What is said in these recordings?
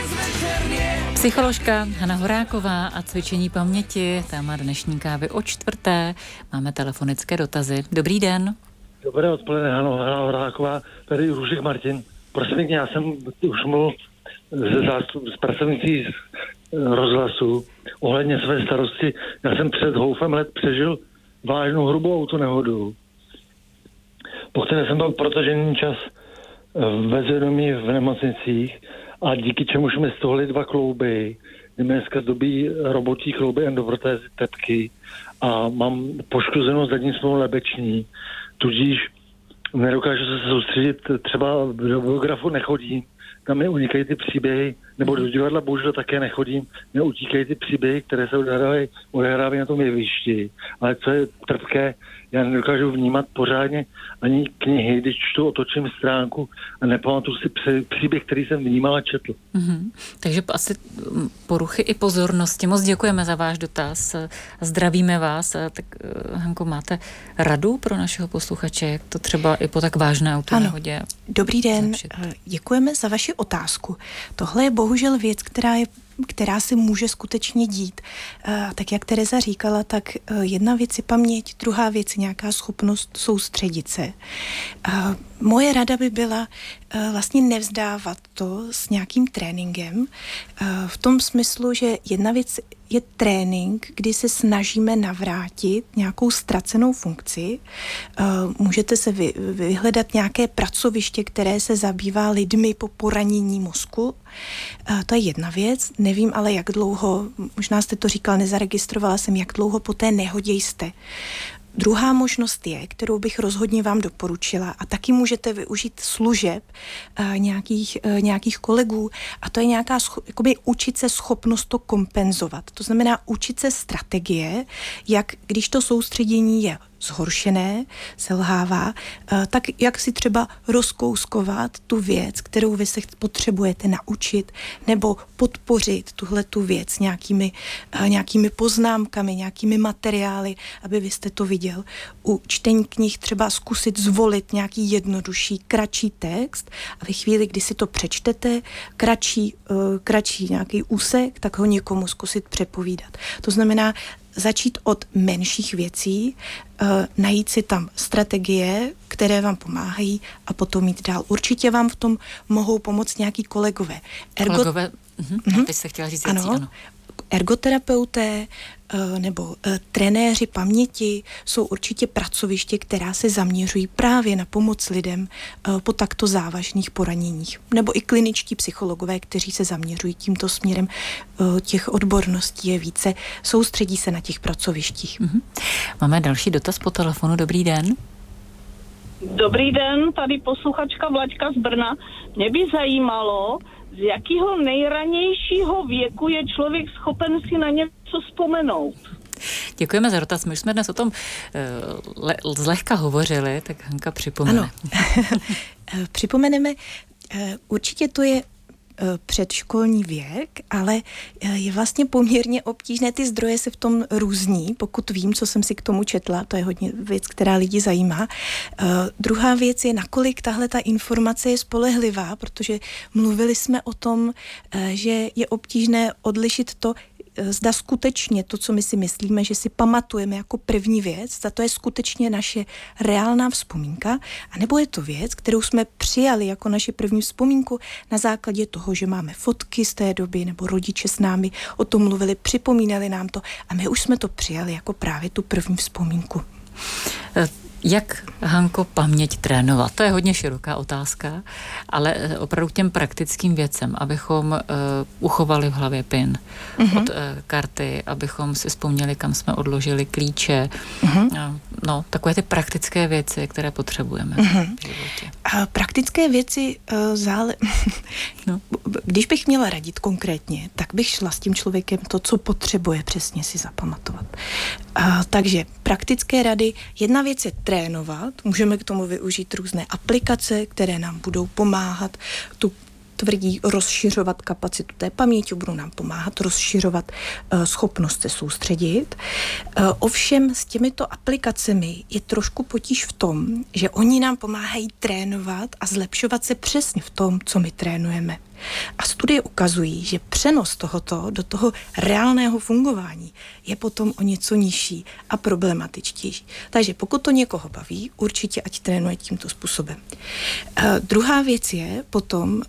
Psycholožka Hana Horáková a cvičení paměti, téma dnešní kávy o 4:00. Máme telefonické dotazy. Dobrý den. Dobré odpoledne, Hana Horáková, tady Růžek Martin. Prosím mě, já jsem už mluvil s pracovnicí rozhlasu ohledně své starosti. Já jsem před houfem let přežil vážnou hrubou autonehodu, po které jsem byl protažený čas bezvědomí v nemocnicích a díky čemuž mi stohly 2 klouby. Dneska zdobí robotí klouby endoprotézy tepky a mám poškozenou zadní smlouvu lebeční, tudíž nedokážu se soustředit, třeba do biografu nechodím, tam mi unikají ty příběhy, nebo do divadla bohužel také nechodím, mě utíkají ty příběhy, které se odehrávají na tom jevišti, ale co je trpké, já nedokážu vnímat pořádně ani knihy, když čtu, otočím stránku a nepamatuju si příběh, který jsem vnímal a četl. Takže asi poruchy i pozornosti. Moc děkujeme za váš dotaz. Zdravíme vás. Tak Hanko, máte radu pro našeho posluchače, jak to třeba i po tak vážné autonehodě? Ano. Dobrý den. Zlepšit. Děkujeme za vaši otázku. Tohle je bohužel věc, která se může skutečně dít. Tak jak Tereza říkala, tak jedna věc je paměť, druhá věc je nějaká schopnost soustředit se. Moje rada by byla vlastně nevzdávat to s nějakým tréninkem, v tom smyslu, že jedna věc je trénink, kdy se snažíme navrátit nějakou ztracenou funkci. Můžete se vyhledat nějaké pracoviště, které se zabývá lidmi po poranění mozku. To je jedna věc. Nevím ale, jak dlouho, možná jste to říkal, nezaregistrovala jsem, jak dlouho po té nehodě jste. Druhá možnost je, kterou bych rozhodně vám doporučila, a taky můžete využít služeb nějakých kolegů, a to je nějaká učit se schopnost to kompenzovat. To znamená učit se strategie, jak když to soustředění je zhoršené, selhává, tak jak si třeba rozkouskovat tu věc, kterou vy se potřebujete naučit, nebo podpořit tuhletu věc nějakými poznámkami, nějakými materiály, aby vy jste to viděl. U čtení knih třeba zkusit zvolit nějaký jednodušší, kratší text a ve chvíli, kdy si to přečtete, kratší nějaký úsek, tak ho někomu zkusit přepovídat. To znamená, začít od menších věcí, najít si tam strategie, které vám pomáhají a potom jít dál. Určitě vám v tom mohou pomoct nějaký kolegové. Vy jste chtěla říct věcí, ano. Ergoterapeuté nebo trenéři paměti jsou určitě pracoviště, která se zaměřují právě na pomoc lidem po takto závažných poraněních. Nebo i kliničtí psychologové, kteří se zaměřují tímto směrem. Těch odborností je více, soustředí se na těch pracovištích. Máme další dotaz po telefonu. Dobrý den. Dobrý den, tady posluchačka Vlaďka z Brna. Mě by zajímalo, z jakého nejranějšího věku je člověk schopen si na něco vzpomenout? Děkujeme za dotaz. My už jsme dnes o tom zlehka hovořili, tak Hanka připomene. Ano, připomeneme. Určitě to je předškolní věk, ale je vlastně poměrně obtížné, ty zdroje se v tom různí, pokud vím, co jsem si k tomu četla, to je hodně věc, která lidi zajímá. Druhá věc je, nakolik tahle ta informace je spolehlivá, protože mluvili jsme o tom, že je obtížné odlišit to, zda skutečně to, co my si myslíme, že si pamatujeme jako první věc, zda to je skutečně naše reálná vzpomínka, anebo je to věc, kterou jsme přijali jako naši první vzpomínku na základě toho, že máme fotky z té doby, nebo rodiče s námi o tom mluvili, připomínali nám to a my už jsme to přijali jako právě tu první vzpomínku. Jak, Hanko, paměť trénovat? To je hodně široká otázka, ale opravdu k těm praktickým věcem, abychom uchovali v hlavě PIN od karty, abychom si vzpomněli, kam jsme odložili klíče. No, takové ty praktické věci, které potřebujeme v životě. A praktické věci když bych měla radit konkrétně, tak bych šla s tím člověkem to, co potřebuje přesně si zapamatovat. Takže praktické rady. Jedna věc je trénovat. Můžeme k tomu využít různé aplikace, které nám budou pomáhat tu tvrdí rozšiřovat kapacitu té paměti, budou nám pomáhat rozšiřovat schopnost se soustředit. Ovšem s těmito aplikacemi je trošku potíž v tom, že oni nám pomáhají trénovat a zlepšovat se přesně v tom, co my trénujeme. A studie ukazují, že přenos tohoto do toho reálného fungování je potom o něco nižší a problematičtější. Takže pokud to někoho baví, určitě ať trénuje tímto způsobem. Druhá věc je potom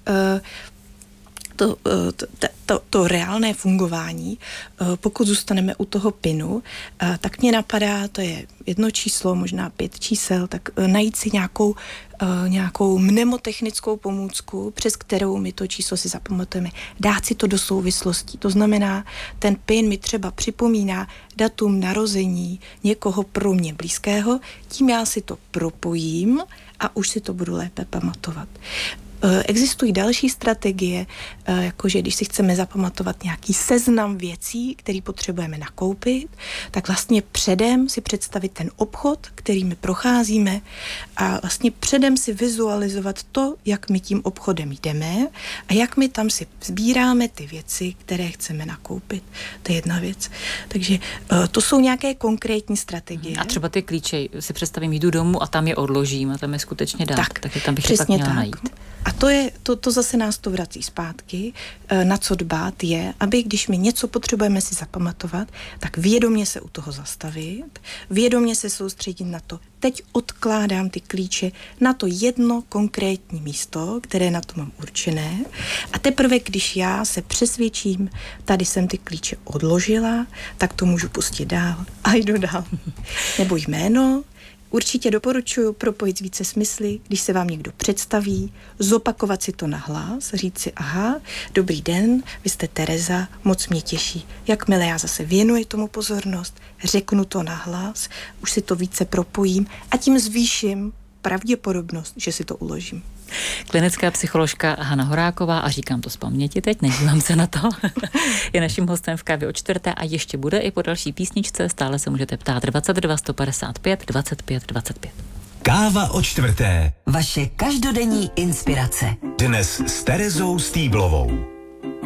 to reálné fungování. Pokud zůstaneme u toho PINu, tak mě napadá, to je 1 číslo, možná 5 čísel, tak najít si nějakou mnemotechnickou pomůcku, přes kterou my to číslo si zapamatujeme. Dát si to do souvislostí. To znamená, ten PIN mi třeba připomíná datum narození někoho pro mě blízkého, tím já si to propojím a už si to budu lépe pamatovat. Existují další strategie, jakože když si chceme zapamatovat nějaký seznam věcí, který potřebujeme nakoupit, tak vlastně předem si představit ten obchod, který my procházíme a vlastně předem si vizualizovat to, jak my tím obchodem jdeme a jak my tam si sbíráme ty věci, které chceme nakoupit. To je jedna věc. Takže to jsou nějaké konkrétní strategie. A třeba ty klíče si představím, jdu domů a tam je odložím a tam je skutečně dát. Takže tam bych je pak měla najít. A to zase nás to vrací zpátky. Na co dbát je, aby když my něco potřebujeme si zapamatovat, tak vědomě se u toho zastavit, vědomě se soustředit na to. Teď odkládám ty klíče na to jedno konkrétní místo, které na to mám určené. A teprve, když já se přesvědčím, tady jsem ty klíče odložila, tak to můžu pustit dál a jdu dál. Nebo jméno. Určitě doporučuji propojit více smysly, když se vám někdo představí, zopakovat si to nahlas, říct si, aha, dobrý den, vy jste Tereza, moc mě těší. Jakmile já zase věnuji tomu pozornost, řeknu to nahlas, už si to více propojím a tím zvýším pravděpodobnost, že si to uložím. Klinická psycholožka Hana Horáková, a říkám to z paměti teď, nedívám se na to, je naším hostem v Kávě o 4. a ještě bude i po další písničce, stále se můžete ptát 22 155 25 25. Káva o 4. Vaše každodenní inspirace. Dnes s Terezou Stýblovou.